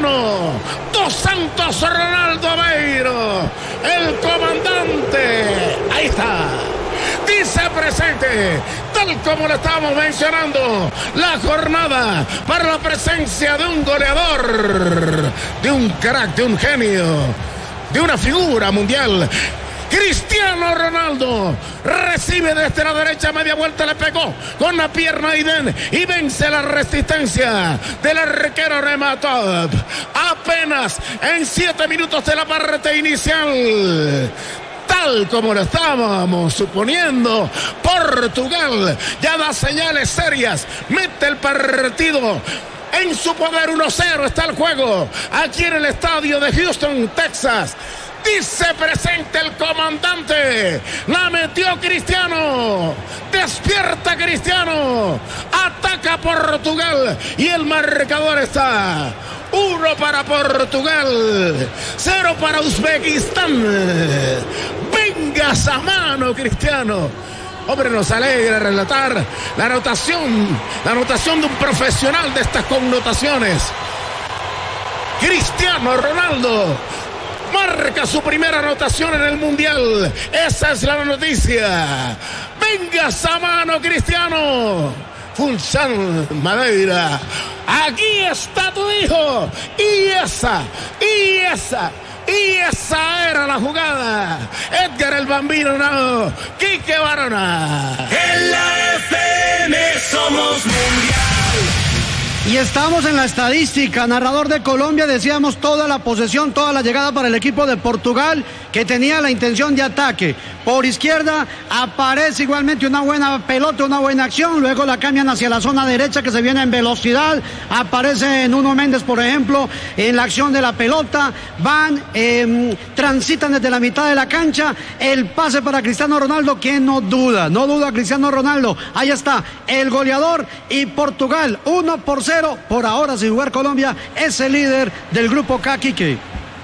Cristiano dos Santos Ronaldo Aveiro, el comandante. Ahí está. Dice presente, tal como lo estábamos mencionando, la jornada para la presencia de un goleador, de un crack, de un genio, de una figura mundial. Cristiano Ronaldo recibe desde la derecha, media vuelta, le pegó con la pierna Aiden y vence la resistencia del arquero Rematov. Apenas en 7 minutos de la parte inicial. Tal como lo estábamos suponiendo, Portugal ya da señales serias, mete el partido en su poder. 1-0 está el juego aquí en el estadio de Houston, Texas. Dice presente el comandante, la metió Cristiano, despierta Cristiano, ataca Portugal y el marcador está 1 para Portugal, 0 para Uzbekistán. Venga esa mano, Cristiano. Hombre, nos alegra relatar la anotación de un profesional de estas connotaciones. Cristiano Ronaldo marca su primera anotación en el Mundial. Esa es la noticia. Venga esa mano, Cristiano. Fulsan Madeira. Aquí está tu hijo. Y esa era la jugada. Edgar el Bambino, no. Quique Barona. En la FM somos mundial. Y estamos en la estadística. Narrador de Colombia, decíamos toda la posesión, toda la llegada para el equipo de Portugal, que tenía la intención de ataque. Por izquierda aparece igualmente una buena pelota, una buena acción. Luego la cambian hacia la zona derecha, que se viene en velocidad. Aparece Nuno Méndez, por ejemplo, en la acción de la pelota. Transitan desde la mitad de la cancha. El pase para Cristiano Ronaldo, que no duda Cristiano Ronaldo. Ahí está el goleador y Portugal 1-0. Por ahora, sin jugar Colombia, es el líder del grupo K, Quique.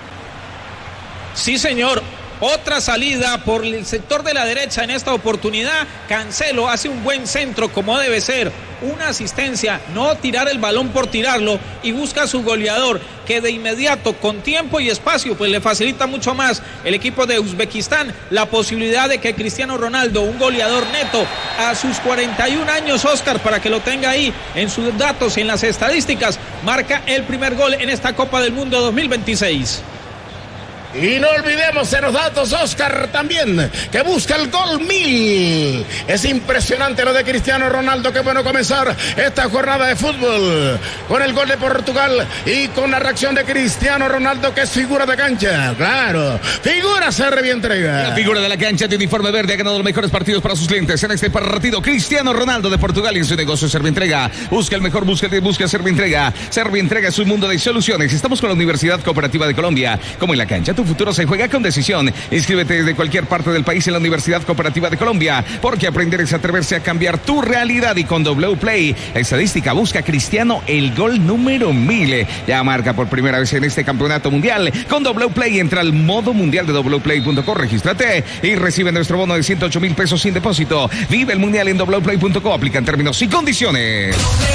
Sí, señor. Otra salida por el sector de la derecha en esta oportunidad. Cancelo hace un buen centro como debe ser. Una asistencia, no tirar el balón por tirarlo, y busca a su goleador, que de inmediato, con tiempo y espacio, pues le facilita mucho más el equipo de Uzbekistán la posibilidad de que Cristiano Ronaldo, un goleador neto, a sus 41 años, Oscar, para que lo tenga ahí en sus datos y en las estadísticas, marca el primer gol en esta Copa del Mundo 2026. Y no olvidemos en los datos, Oscar, también, que busca el gol 1000. Es impresionante lo de Cristiano Ronaldo. Qué bueno comenzar esta jornada de fútbol con el gol de Portugal y con la reacción de Cristiano Ronaldo, que es figura de cancha. Claro, figura Servientrega. La figura de la cancha de uniforme verde ha ganado los mejores partidos para sus clientes. En este partido, Cristiano Ronaldo de Portugal, y en su negocio Servientrega. Busca el mejor, busca Servientrega. Servientrega es un mundo de soluciones. Estamos con la Universidad Cooperativa de Colombia. Como en la cancha, tu futuro se juega con decisión. Inscríbete desde cualquier parte del país en la Universidad Cooperativa de Colombia, porque aprender es atreverse a cambiar tu realidad. Y con W Play, estadística, busca Cristiano el gol número 1000. Ya marca por primera vez en este campeonato mundial. Con W Play, entra al modo mundial de wplay.co, regístrate y recibe nuestro bono de 108,000 pesos sin depósito. Vive el mundial en wplay.co. Aplican términos y condiciones.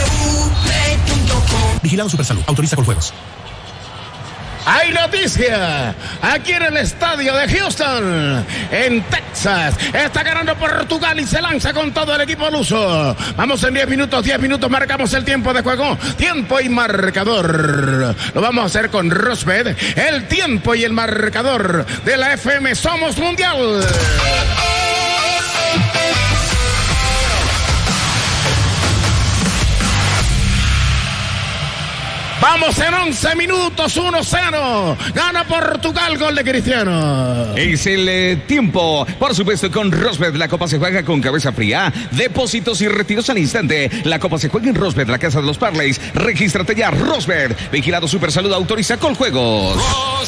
Vigilado Supersalud. Autoriza con juegos. Hay noticia aquí en el estadio de Houston, en Texas. Está ganando Portugal y se lanza con todo el equipo luso. Vamos en 10 minutos, marcamos el tiempo de juego. Tiempo y marcador. Lo vamos a hacer con Rosbed. El tiempo y el marcador de la FM Somos Mundial. Vamos en 11 minutos, 1-0. Gana Portugal, gol de Cristiano. Es el tiempo, por supuesto, con Rosbed. La Copa se juega con cabeza fría. Depósitos y retiros al instante. La Copa se juega en Rosbed, la casa de los parlays. Regístrate ya, Rosbed. Vigilado Supersalud, autoriza con juegos.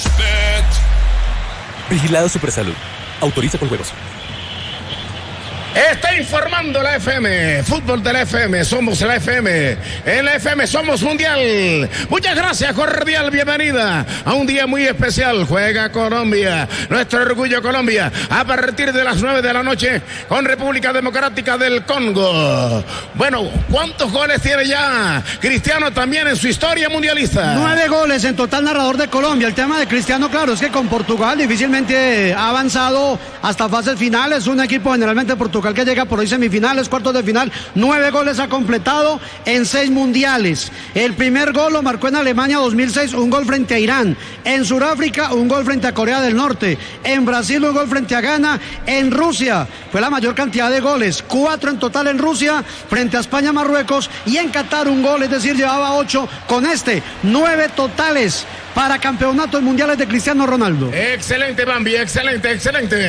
Rosbed. Vigilado Supersalud, autoriza con juegos. Está informando la FM, fútbol de la FM, somos la FM, en la FM somos mundial. Muchas gracias, cordial bienvenida a un día muy especial. Juega Colombia, nuestro orgullo Colombia, a partir de las 9 de la noche con República Democrática del Congo. Bueno, ¿cuántos goles tiene ya Cristiano también en su historia mundialista? 9 goles en total, narrador de Colombia. El tema de Cristiano, claro, es que con Portugal difícilmente ha avanzado hasta fases finales. Un equipo generalmente Portugal que llega por ahí semifinales, cuartos de final. 9 goles ha completado en 6 mundiales. El primer gol lo marcó en Alemania 2006, un gol frente a Irán. En Sudáfrica, un gol frente a Corea del Norte. En Brasil, un gol frente a Ghana. En Rusia fue la mayor cantidad de goles, 4 en total en Rusia frente a España, Marruecos. Y en Qatar un gol, es decir, llevaba 8 con 9 totales para campeonatos mundiales de Cristiano Ronaldo. Excelente, Bambi, excelente.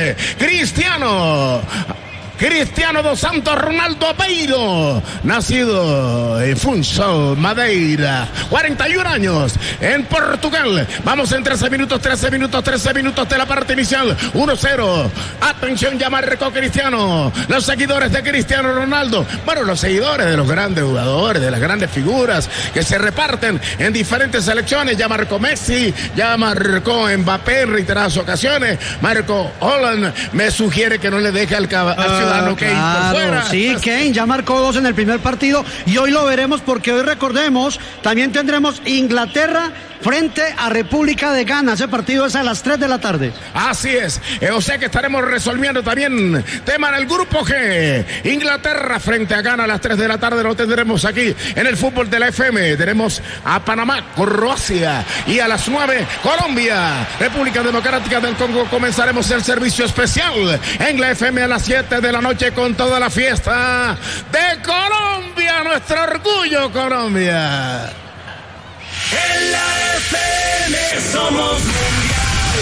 Cristiano dos Santos Ronaldo Aveiro, nacido en Funchal, Madeira, 41 años, en Portugal. Vamos en 13 minutos de la parte inicial, 1-0. Atención, ya marcó Cristiano. Los seguidores de Cristiano Ronaldo, bueno, los seguidores de los grandes jugadores, de las grandes figuras que se reparten en diferentes selecciones. Ya marcó Messi, ya marcó Mbappé en reiteradas ocasiones, marcó Holland. Me sugiere que no le deje al ciudadano Kane por fuera. Sí, Kane ya marcó 2 en el primer partido y hoy lo veremos porque hoy, recordemos, también tendremos Inglaterra frente a República de Ghana. Ese partido es a las 3 de la tarde. Así es, o sea que estaremos resolviendo también tema en el grupo G. Inglaterra frente a Ghana a las 3 de la tarde, lo tendremos aquí en el fútbol de la FM. Tenemos a Panamá, Croacia, y a las 9 Colombia, República Democrática del Congo. Comenzaremos el servicio especial en la FM a las 7 de la noche con toda la fiesta de Colombia, nuestro orgullo Colombia. En la FM somos mundial.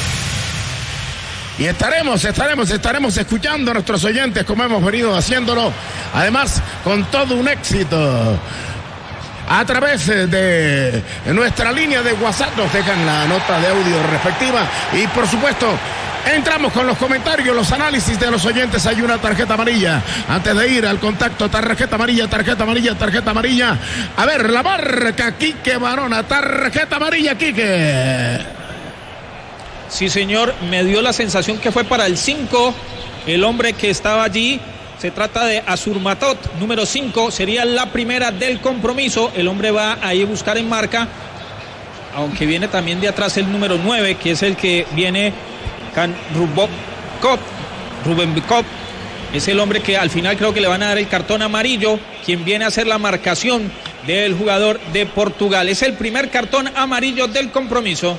Y estaremos escuchando a nuestros oyentes como hemos venido haciéndolo, además con todo un éxito. A través de nuestra línea de WhatsApp nos dejan la nota de audio respectiva y por supuesto entramos con los comentarios, los análisis de los oyentes. Hay una tarjeta amarilla antes de ir al contacto. Tarjeta amarilla. A ver, la marca Quique Barona. Tarjeta amarilla, Quique. Sí, señor, me dio la sensación que fue para el 5, el hombre que estaba allí. Se trata de Azurmatot, número 5, sería la primera del compromiso. El hombre va a ir a buscar en marca, aunque viene también de atrás el número 9, que es el que viene Rubén Bicop. Es el hombre que al final creo que le van a dar el cartón amarillo, quien viene a hacer la marcación del jugador de Portugal. Es el primer cartón amarillo del compromiso.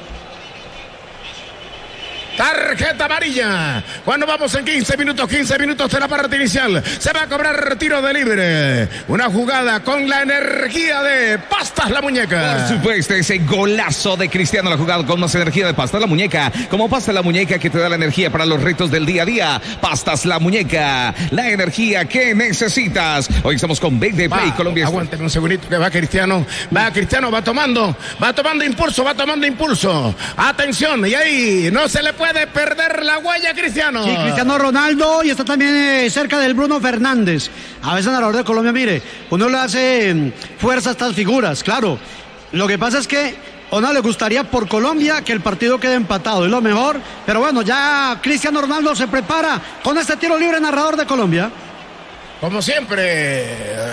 Tarjeta amarilla. Cuando vamos en 15 minutos de la parte inicial, se va a cobrar tiro de libre. Una jugada con la energía de Pastas la Muñeca. Por supuesto, ese golazo de Cristiano, la jugada con más energía de Pastas la Muñeca. Como Pastas la Muñeca, que te da la energía para los retos del día a día. Pastas la Muñeca, la energía que necesitas. Hoy estamos con BDP y Colombia. Aguánteme un segundito que va Cristiano, va tomando impulso. Atención, y ahí no se le puede perder la huella, Cristiano. Sí, Cristiano Ronaldo, y está también cerca del Bruno Fernández. A veces, narrador de Colombia, mire, uno le hace fuerza a estas figuras, claro. Lo que pasa es que a uno le gustaría por Colombia que el partido quede empatado, es lo mejor. Pero bueno, ya Cristiano Ronaldo se prepara con este tiro libre, narrador de Colombia. Como siempre,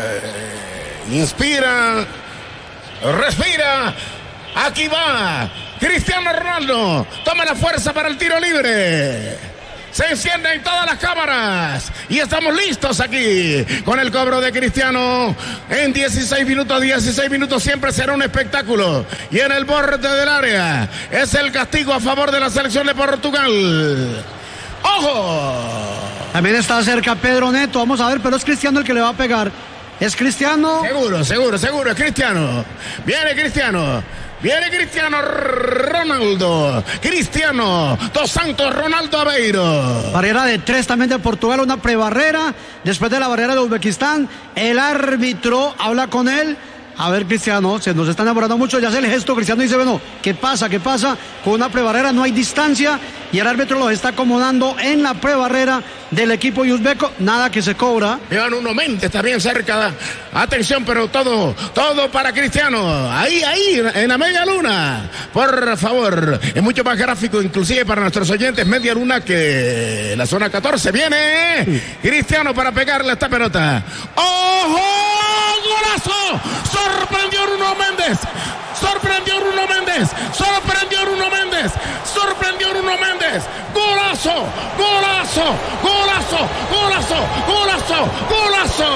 inspira, respira. Aquí va Cristiano Ronaldo, toma la fuerza para el tiro libre. Se encienden todas las cámaras y estamos listos aquí con el cobro de Cristiano en 16 minutos siempre será un espectáculo. Y en el borde del área es el castigo a favor de la selección de Portugal. ¡Ojo! También está cerca Pedro Neto, vamos a ver, pero es Cristiano el que le va a pegar. ¿Es Cristiano? Seguro, es Cristiano. Viene Cristiano Ronaldo. Cristiano dos Santos Ronaldo Aveiro. Barrera de 3 también de Portugal, una prebarrera. Después de la barrera de Uzbekistán, el árbitro habla con él. A ver, Cristiano, se nos está enamorando mucho, ya hace el gesto, Cristiano dice, bueno, ¿qué pasa? ¿Qué pasa? Con una prebarrera no hay distancia y el árbitro los está acomodando en la prebarrera del equipo uzbeco, nada que se cobra. Iván Uno Méndez está bien cerca, atención, pero todo para Cristiano, ahí, en la media luna, por favor, es mucho más gráfico, inclusive para nuestros oyentes, media luna que la zona 14, viene Cristiano para pegarle esta pelota, ¡ojo! ¡Golazo! ¡Sorprendió Bruno Méndez! ¡Sorprendió Bruno Méndez! ¡Sorprendió Bruno Méndez! ¡Sorprendió Bruno Méndez! ¡Golazo! ¡Golazo! ¡Golazo! ¡Golazo! ¡Golazo! ¡Golazo!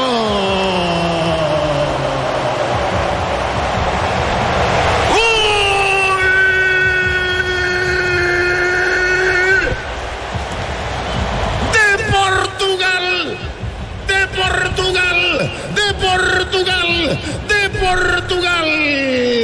¡De Portugal!